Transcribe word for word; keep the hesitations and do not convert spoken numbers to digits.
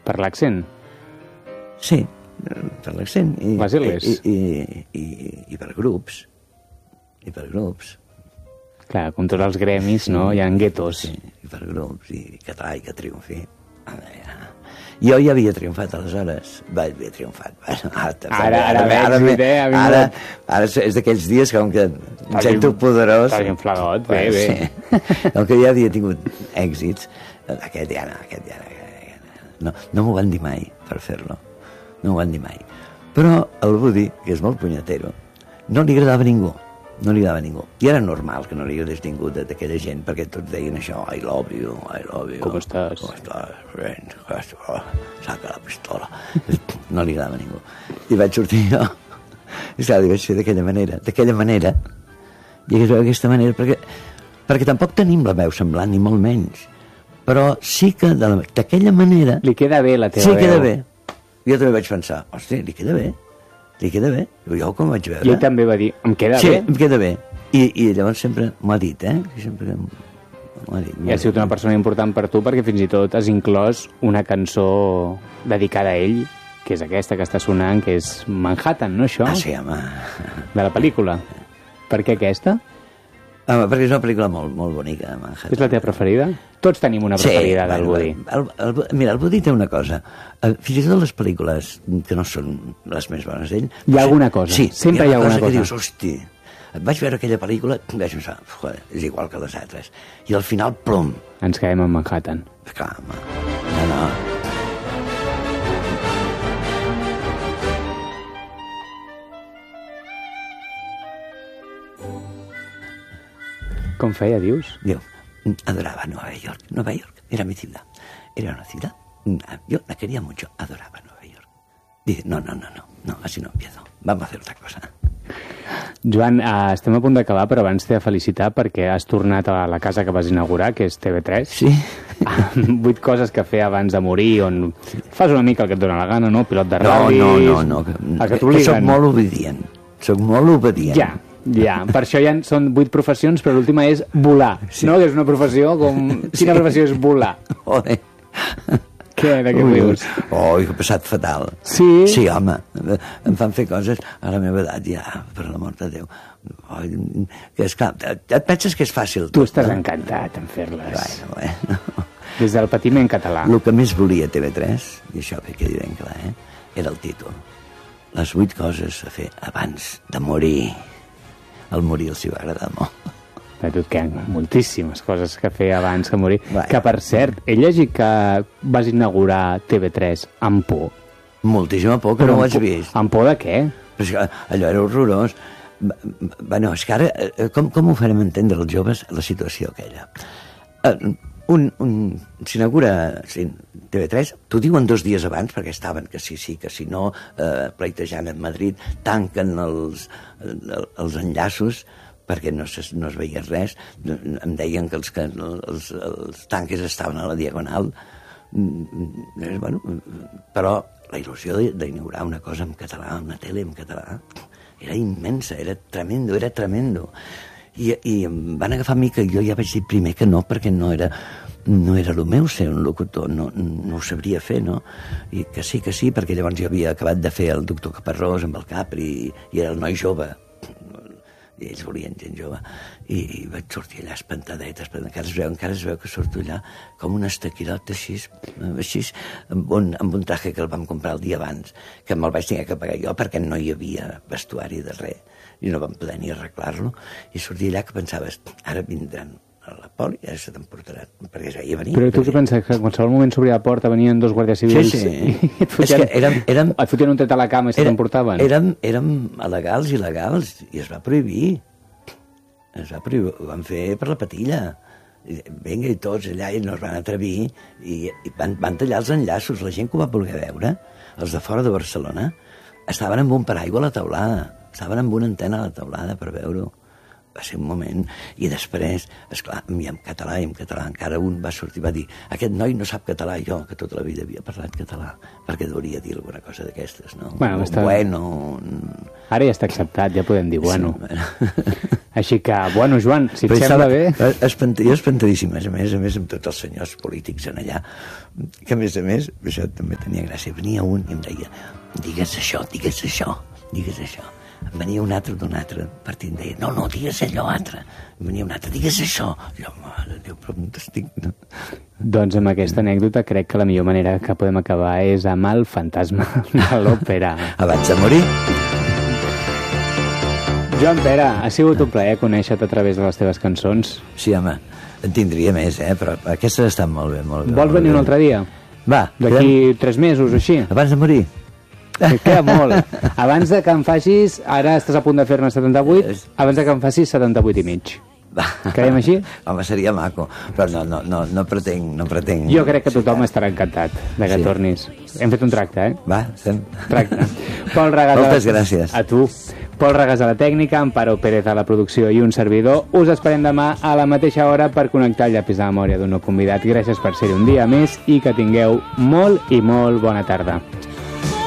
Per l'accent? Sí, per l'accent. I, Les Illes. I, i, i, i per grups. I per grups. Clar, com tots els gremis, no? Hi ha guetos. Sí, i per grups, i català, i que triomfi. Jo ja havia triomfat aleshores. Va, havia triomfat. Bueno, ara, ara, ara, ara, veig, ara, ara, ara és d'aquells dies que com que em sento poderós... T'has inflagot, bé, bé. Sí. Com que ja havia tingut èxits, aquest ja no, aquest ja no. No, no m'ho van dir mai per fer-lo. No m'ho van dir mai. Però el Woody, que és molt punyetero, no li agradava a ningú. No li agradava a ningú. I era normal que no li agradés ningú d'aquella gent, perquè tots deien això, I love you, I love you. Com estàs? Com estàs? Ben, saca la pistola. No li agradava a ningú. I vaig sortir jo. I clar, li vaig fer d'aquella manera. D'aquella manera. I d'aquesta manera, perquè, perquè tampoc tenim la veu semblant, ni molt menys. Però sí que d'aquella manera... Li queda bé la teva sí, veu. Sí, queda bé. Jo també vaig pensar, hosti, li queda bé. Li queda bé. Jo com vaig veure... I ell també va dir, em queda sí, bé? Sí, em queda bé. I, I llavors sempre m'ho ha dit, eh? Sempre m'ho ha dit. I ha sigut una persona important per tu perquè fins i tot has inclòs una cançó dedicada a ell, que és aquesta que està sonant, que és Manhattan, no això? Ah, sí, home. De la pel·lícula. Per què aquesta? Home, perquè és una pel·lícula molt, molt bonica, Manhattan. És la teva preferida? Tots tenim una preferida sí, del Woody. El, el, el, mira, el Woody té una cosa. Fins i tot les pel·lícules que no són les més bones d'ell... Hi ha alguna cosa. Sí, sempre hi ha, hi ha alguna cosa. Que dius, hosti, vaig veure aquella pel·lícula i vaig pensar, joder, és igual que les altres. I al final, plom. Ens quedem en Manhattan. Clar, home. No, no. Com feia, dius? Diu, adoraba Nueva York. Nueva York era mi ciudad. Era una ciudad. Yo la quería mucho. Adoraba Nueva York. Dice, no, no, no, no. No, así no empiezo. Vamos a hacer otra cosa. Joan, eh, estem a punt d'acabar, però abans t'he de felicitar perquè has tornat a la casa que vas inaugurar, que és T V tres. Sí. Vuit coses que fer abans de morir, on fas una mica el que et dóna la gana, no? Pilot de no, ral·lis... No, no, no. no. Que t'obliguen. Soc molt obedient. Soc molt obedient. Ja. Ja, per això ja són vuit professions, però l'última és volar, sí. No? Que és una professió com... Sí. Quina professió és volar? Oi. Què, de què rius? Oi, que he passat fatal. Sí? Sí, home. Em fan fer coses a la meva edat, ja, per l'amor de Déu. Oi, que és clar, et penses que és fàcil. Tu estàs no? encantat en fer-les. Bueno, bueno. Des del patiment català. El que més volia T V tres, i això que quedi ben clar, eh, era el títol. Les vuit coses a fer abans de morir. El morir els hi va agradar molt. A tu et queden moltíssimes coses que fer abans que morir. Vai. Que, per cert, he llegit que vas inaugurar T V tres amb por. Moltíssima por, que però no ho has por, vist. Amb por de què? Però és que allò era horrorós. Bueno, és que ara, com, com ho farem entendre els joves la situació aquella? Un, un, s'inaugura sí, T V tres, t'ho diuen dos dies abans, perquè estaven que sí, sí, que si no, eh, pleitejant en Madrid, tanquen els, els enllaços, perquè no, se, no es veia res. Em deien que els, que els, els tanques estaven a la diagonal. Bueno, però la il·lusió d'inaugurar una cosa en català, una tele en català, era immensa, era tremendo, era tremendo. I, i em van agafar a mi, que jo ja vaig dir primer que no, perquè no era, no era el meu ser un locutor, no, no ho sabria fer, no? I que sí, que sí, perquè llavors jo havia acabat de fer el doctor Caparrós amb el Capri, i era el noi jove, i ells volien gent jove, i, i vaig sortir allà espantadet, espantadet. Encara es veu, encara es veu que surto allà com un estaquirot així, així amb, un, amb un traje que el vam comprar el dia abans, que me'l vaig tenir que pagar jo perquè no hi havia vestuari de res, i no vam poder ni arreglar-lo, i sortia allà que pensaves, ara vindran a la poli, ara se t'emportaran, perquè ja hi venia. Però tu què penses, que en qualsevol moment s'obria la porta, venien dos guàrdies civils sí, sí. i et fotien, és que érem, érem, et fotien un tret a la cama i se t'emportaven? Érem, érem alegals i legals, i es va prohibir. Es va prohibir, ho van fer per la patilla. Vinga, i tots allà, i no es van atrevir, i, i van, van tallar els enllaços. La gent que ho va voler veure, els de fora de Barcelona, estaven amb un paraigua a la teulada, estaven amb una antena a la teulada per veure-ho. Va ser un moment, i després, esclar, i en català, i en català, encara un va sortir i va dir, aquest noi no sap català, jo, que tota la vida havia parlat català, perquè hauria dir alguna cosa d'aquestes, no? Bueno, està... bueno... Ara ja està acceptat, ja podem dir bueno. Sí, bueno. Així que, bueno, Joan, si et Però sembla estava, bé... espant, jo espantadíssim, a més a més, amb tots els senyors polítics en allà, que a més a més, això també tenia gràcia, venia un i em deia, digues això, digues això, digues això. Venia un altre d'un altre partit, em deia, no, no, digues allò altre. Venia un altre, digues això. Jo, mare, Déu, però on estic? No? Doncs amb aquesta anècdota crec que la millor manera que podem acabar és amb el fantasma de l'òpera. Abans de morir. Joan Pera, ha sigut un plaer conèixer-te a través de les teves cançons. Sí, home, en tindria més, eh? Però aquestes estan molt bé, molt bé. Vols venir un altre dia? Va. D'aquí tres mesos o així? Abans de morir. Que queda molt. Abans de que em facis, ara estàs a punt de fer-ne setanta-vuit, abans de que em facis setanta-vuit i mig. Quedem així? Home, seria maco, però no, no, no, no pretenc, no pretenc... Jo crec que tothom estarà encantat de que sí. tornis. Hem fet un tracte, eh? Va, fem. Tracte. Pol Regàs... Moltes gràcies. A tu. Pol Regàs a la tècnica, Amparo Pérez a la producció i un servidor. Us esperem demà a la mateixa hora per connectar el llapis de memòria d'un nou convidat. Gràcies per ser-hi un dia més i que tingueu molt i molt bona tarda.